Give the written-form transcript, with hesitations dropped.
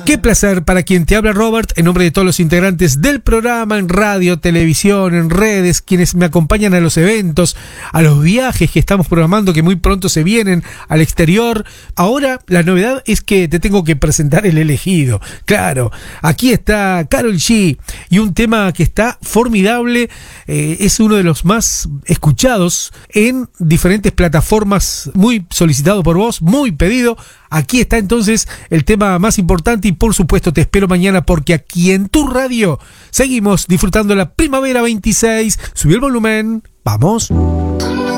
Qué placer para quien te habla, Robert, en nombre de todos los integrantes del programa, en radio, televisión, en redes, quienes me acompañan a los eventos, a los viajes que estamos programando, que muy pronto se vienen al exterior. Ahora la novedad es que te tengo que presentar el elegido. Claro, aquí está Karol G y un tema que está formidable, es uno de los más escuchados en diferentes plataformas, muy solicitado por vos, muy pedido. Aquí está entonces el tema más importante y por supuesto te espero mañana porque aquí en tu radio seguimos disfrutando la Primavera 26. Subí el volumen, vamos.